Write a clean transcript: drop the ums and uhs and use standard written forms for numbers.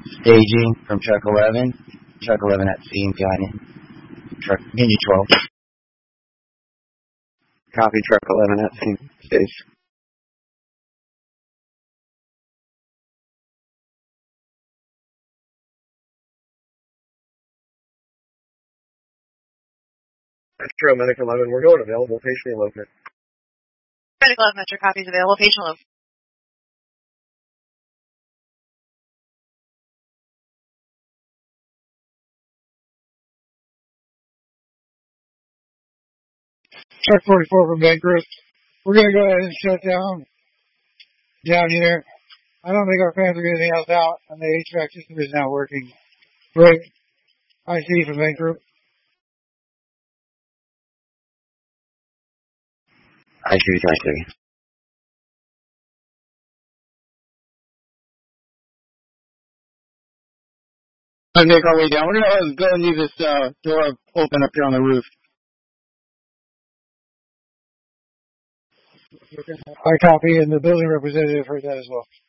Staging from truck 11. Truck 11 at scene behind it. Truck Mini 12. Copy, truck 11 at scene. Stage. Metro Medic 11, we're going available. Patient elopement. Medic 11, Metro copies available. Patient elopement. Truck 44 from Bank Group. We're going to go ahead and shut down here. I don't think our fans are getting anything else out, and the HVAC system is now working. Great. IC from Bank Group. I see. Let's make our way down. We're going to go and leave this door open up here on the roof. I copy, and the building representative heard that as well.